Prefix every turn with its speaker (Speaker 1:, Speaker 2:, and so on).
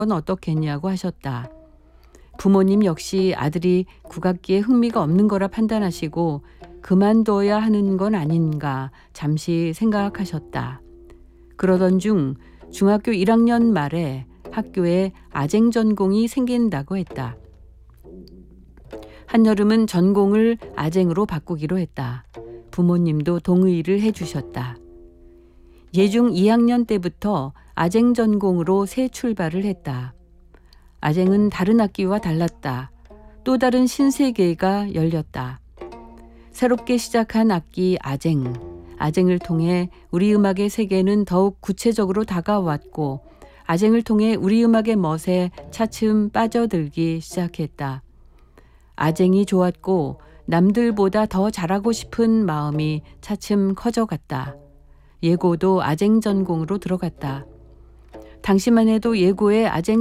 Speaker 1: 건 어떻겠냐고 하셨다. 부모님 역시 아들이 국악기에 흥미가 없는 거라 판단하시고 그만둬야 하는 건 아닌가 잠시 생각하셨다. 그러던 중 중학교 1학년 말에 학교에 아쟁 전공이 생긴다고 했다. 한여름은 전공을 아쟁으로 바꾸기로 했다. 부모님도 동의를 해주셨다. 예중 2학년 때부터 아쟁 전공으로 새 출발을 했다. 아쟁은 다른 악기와 달랐다. 또 다른 신세계가 열렸다. 새롭게 시작한 악기 아쟁. 아쟁을 통해 우리 음악의 세계는 더욱 구체적으로 다가왔고 아쟁을 통해 우리 음악의 멋에 차츰 빠져들기 시작했다. 아쟁이 좋았고 남들보다 더 잘하고 싶은 마음이 차츰 커져갔다. 예고도 아쟁 전공으로 들어갔다. 당시만 해도 예고에 아쟁